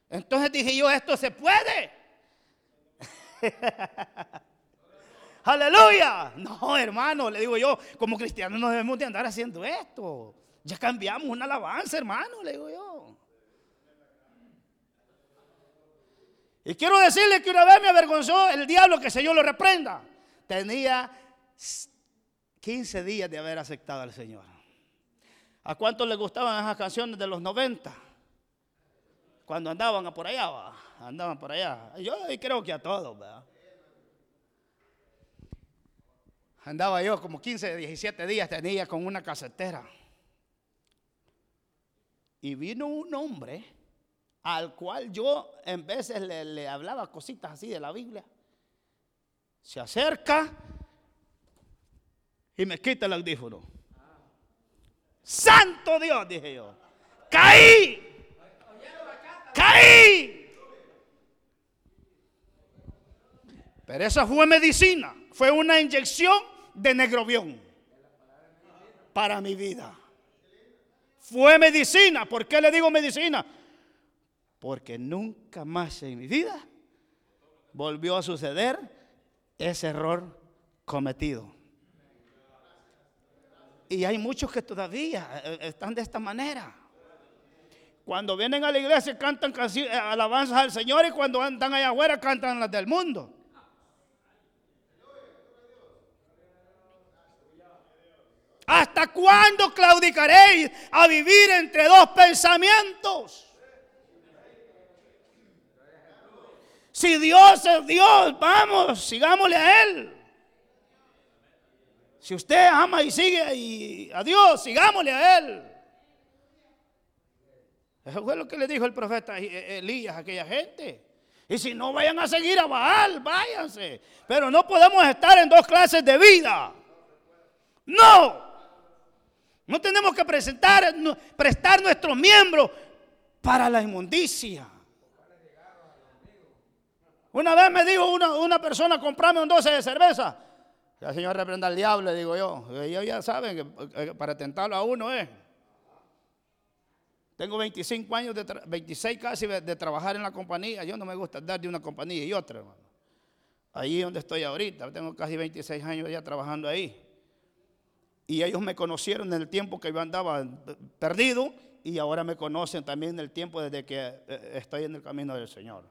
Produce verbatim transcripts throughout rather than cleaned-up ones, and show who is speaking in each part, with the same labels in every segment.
Speaker 1: Entonces dije yo, esto se puede. Aleluya. No, hermano, le digo yo, como cristianos no debemos de andar haciendo esto. Ya cambiamos una alabanza, hermano, le digo yo. Y quiero decirle que una vez me avergonzó el diablo, que el Señor lo reprenda. Tenía quince días de haber aceptado al Señor. ¿A cuántos les gustaban esas canciones de los noventa? Cuando andaban por allá, ¿va? Andaban por allá. Yo creo que a todos, ¿verdad? Andaba yo como quince, diecisiete días tenía con una casetera. Y vino un hombre al cual yo en veces le, le hablaba cositas así de la Biblia. Se acerca y me quita el audífono. ¡Santo Dios!, dije yo. ¡Caí! ¡Caí! Pero esa fue medicina. Fue una inyección de Negrobión para mi vida. Fue medicina. ¿Por qué le digo medicina? Porque nunca más en mi vida volvió a suceder ese error cometido. Y hay muchos que todavía están de esta manera. Cuando vienen a la iglesia cantan alabanzas al Señor, y cuando andan allá afuera cantan las del mundo. ¿Hasta cuándo claudicaréis a vivir entre dos pensamientos? Si Dios es Dios, vamos, sigámosle a Él. Si usted ama y sigue a Dios, sigámosle a Él. Eso fue lo que le dijo el profeta Elías a aquella gente. Y si no, vayan a seguir a Baal, váyanse. Pero no podemos estar en dos clases de vida. No. No tenemos que presentar, prestar nuestros miembros para la inmundicia. Una vez me dijo una, una persona, comprame un doce de cerveza. El Señor reprenda al diablo, le digo yo. Ellos ya saben que para tentarlo a uno es. Eh. Tengo veinticinco años, de veintiséis casi de, de trabajar en la compañía. Yo no me gusta dar de una compañía y otra, hermano. Ahí donde estoy ahorita, tengo casi veintiséis años ya trabajando ahí. Y ellos me conocieron en el tiempo que yo andaba perdido, y ahora me conocen también en el tiempo desde que estoy en el camino del Señor.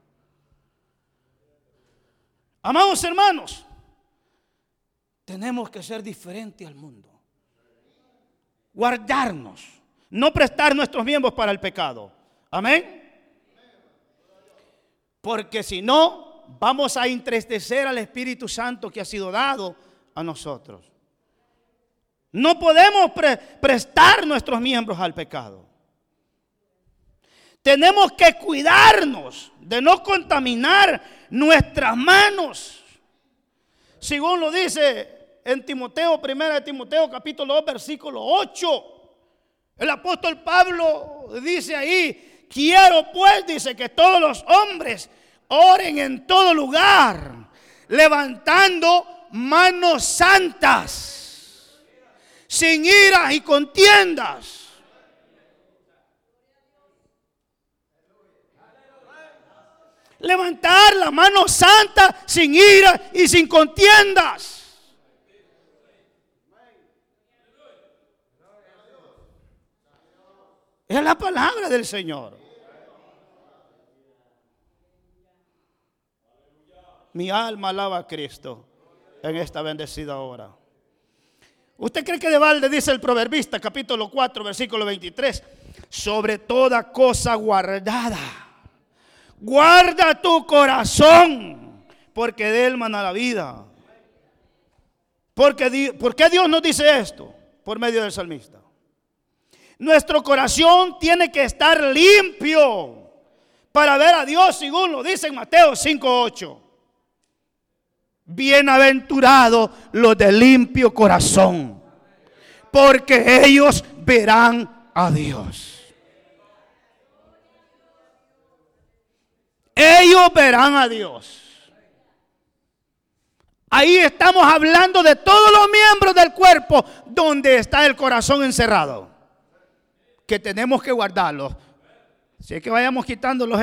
Speaker 1: Amados hermanos, tenemos que ser diferentes al mundo. Guardarnos, no prestar nuestros miembros para el pecado. Amén. Porque si no, vamos a entristecer al Espíritu Santo que ha sido dado a nosotros. No podemos pre- prestar nuestros miembros al pecado. Tenemos que cuidarnos de no contaminar nuestras manos. Según lo dice en Timoteo, primera de Timoteo, capítulo dos, versículo ocho. El apóstol Pablo dice ahí: quiero pues, dice, que todos los hombres oren en todo lugar, levantando manos santas, sin iras y contiendas. Levantar la mano santa sin ira y sin contiendas. Es la palabra del Señor. Mi alma alaba a Cristo en esta bendecida hora. ¿Usted cree que de balde dice el proverbista, capítulo cuatro, versículo veintitrés? Sobre toda cosa guardada, guarda tu corazón, porque de él mana la vida. Porque, ¿Por qué Dios nos dice esto? Por medio del salmista. Nuestro corazón tiene que estar limpio para ver a Dios, según lo dice en Mateo cinco, ocho. Bienaventurados los de limpio corazón, porque ellos verán a Dios. Ellos verán a Dios. Ahí estamos hablando de todos los miembros del cuerpo donde está el corazón encerrado, que tenemos que guardarlo. Si es que vayamos quitando los